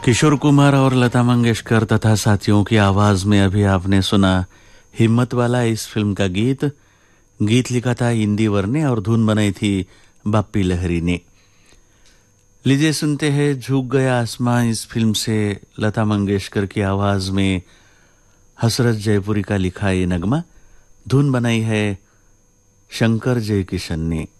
किशोर कुमार और लता मंगेशकर तथा साथियों की आवाज में अभी आपने सुना हिम्मत वाला इस फिल्म का गीत। गीत लिखा था इंदिवर ने और धुन बनाई थी बाप्पी लहरी ने। लीजिए सुनते हैं झुक गया आसमां इस फिल्म से लता मंगेशकर की आवाज में हसरत जयपुरी का लिखा ये नगमा। धुन बनाई है शंकर जयकिशन ने।